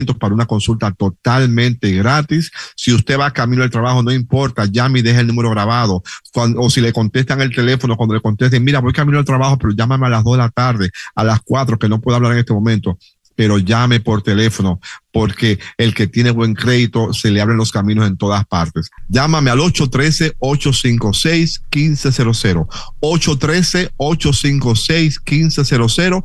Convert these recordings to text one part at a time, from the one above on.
para una consulta totalmente gratis. Si usted va camino al trabajo, no importa, llame y deje el número grabado. O si le contestan el teléfono, cuando le contesten, mira, voy camino al trabajo, pero llámame a las 2 de la tarde, a las 4, que no puedo hablar en este momento. Pero llame por teléfono, porque el que tiene buen crédito se le abren los caminos en todas partes. Llámame al 813-856-1500, 813-856-1500,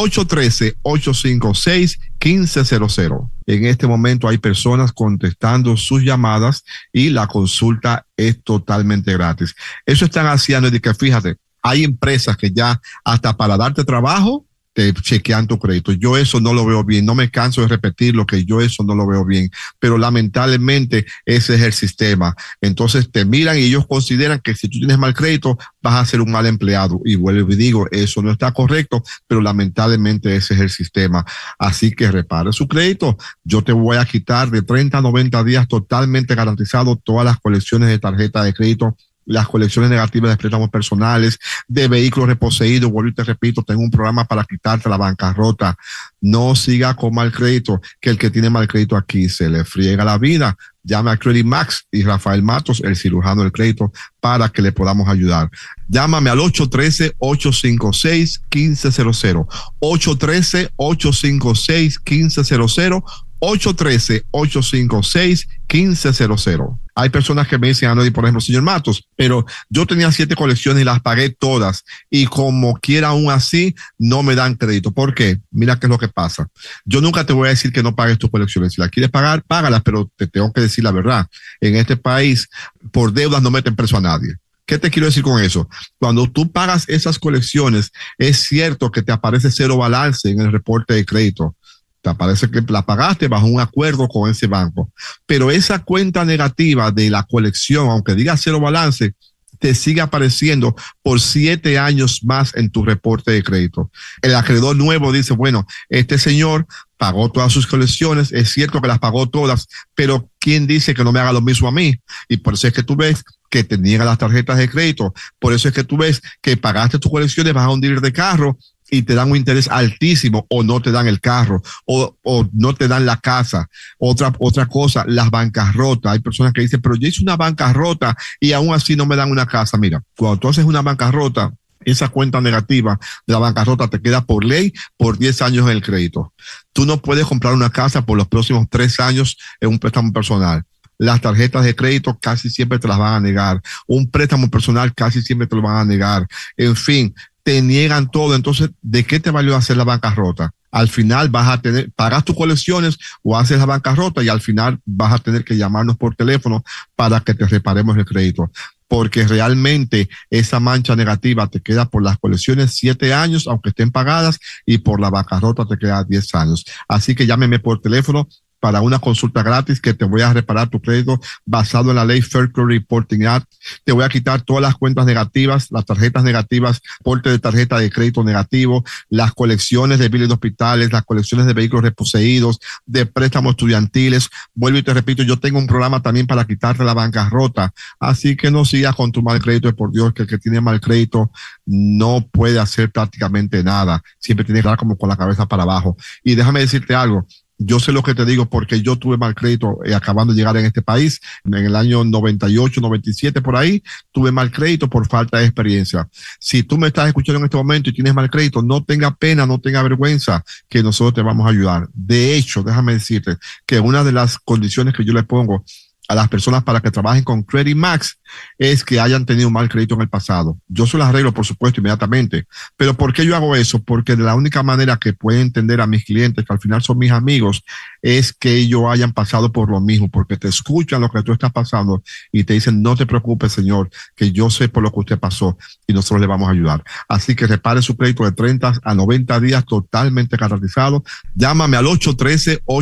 813-856-1500. En este momento hay personas contestando sus llamadas y la consulta es totalmente gratis. Eso están haciendo, y que fíjate, hay empresas que ya hasta para darte trabajo te chequean tu crédito. Yo eso no lo veo bien. No me canso de repetir lo que yo eso no lo veo bien. Pero lamentablemente ese es el sistema. Entonces te miran y ellos consideran que si tú tienes mal crédito vas a ser un mal empleado. Y vuelvo y digo, eso no está correcto, pero lamentablemente ese es el sistema. Así que repare su crédito. Yo te voy a quitar de 30 a 90 días totalmente garantizado todas las colecciones de tarjeta de crédito, las colecciones negativas de préstamos personales, de vehículos reposeídos. Vuelvo y te repito, tengo un programa para quitarte la bancarrota. No siga con mal crédito, que el que tiene mal crédito aquí se le friega la vida. Llame a Credit Max y Rafael Matos, el cirujano del crédito, para que le podamos ayudar. Llámame al 813-856-1500, 813-856-1500, 813-856-1500. Hay personas que me dicen, por ejemplo, señor Matos, pero yo tenía 7 colecciones y las pagué todas y como quiera aún así no me dan crédito. ¿Por qué? Mira qué es lo que pasa. Yo nunca te voy a decir que no pagues tus colecciones. Si las quieres pagar, págalas, pero te tengo que decir la verdad. En este país, por deudas no meten preso a nadie. ¿Qué te quiero decir con eso? Cuando tú pagas esas colecciones, es cierto que te aparece 0 balance en el reporte de crédito. Te parece que la pagaste bajo un acuerdo con ese banco. Pero esa cuenta negativa de la colección, aunque diga 0 balance, te sigue apareciendo por 7 años más en tu reporte de crédito. El acreedor nuevo dice, bueno, este señor pagó todas sus colecciones, es cierto que las pagó todas, pero ¿quién dice que no me haga lo mismo a mí? Y por eso es que tú ves que te niegan las tarjetas de crédito. Por eso es que tú ves que pagaste tus colecciones, vas a un dealer de carro y te dan un interés altísimo, o no te dan el carro, o no te dan la casa. Otra cosa, las bancarrotas. Hay personas que dicen, pero yo hice una bancarrota y aún así no me dan una casa. Mira, cuando tú haces una bancarrota, esa cuenta negativa de la bancarrota te queda por ley por 10 años en el crédito. Tú no puedes comprar una casa por los próximos 3 años en un préstamo personal. Las tarjetas de crédito casi siempre te las van a negar. Un préstamo personal casi siempre te lo van a negar. En fin, te niegan todo. Entonces, ¿de qué te valió hacer la bancarrota? Al final vas a pagas tus colecciones o haces la bancarrota y al final vas a tener que llamarnos por teléfono para que te reparemos el crédito. Porque realmente esa mancha negativa te queda por las colecciones 7 años, aunque estén pagadas, y por la bancarrota te queda 10 años. Así que llámeme por teléfono para una consulta gratis que te voy a reparar tu crédito basado en la ley Fair Credit Reporting Act. Te voy a quitar todas las cuentas negativas, las tarjetas negativas, porte de tarjeta de crédito negativo, las colecciones de biles de hospitales, las colecciones de vehículos reposeídos, de préstamos estudiantiles. Vuelvo y te repito, yo tengo un programa también para quitarte la bancarrota. Así que no sigas con tu mal crédito, por Dios, que el que tiene mal crédito no puede hacer prácticamente nada. Siempre tiene que estar como con la cabeza para abajo. Y déjame decirte algo. Yo sé lo que te digo porque yo tuve mal crédito acabando de llegar en este país. En el año 98, 97, por ahí, tuve mal crédito por falta de experiencia. Si tú me estás escuchando en este momento y tienes mal crédito, no tenga pena, no tenga vergüenza, que nosotros te vamos a ayudar. De hecho, déjame decirte que una de las condiciones que yo le pongo a las personas para que trabajen con Credit Max es que hayan tenido mal crédito en el pasado. Yo se lo arreglo, por supuesto, inmediatamente. Pero ¿por qué yo hago eso? Porque de la única manera que pueden entender a mis clientes, que al final son mis amigos, es que ellos hayan pasado por lo mismo, porque te escuchan lo que tú estás pasando y te dicen, no te preocupes, señor, que yo sé por lo que usted pasó y nosotros le vamos a ayudar. Así que repare su crédito de 30 a 90 días totalmente garantizado. Llámame al 813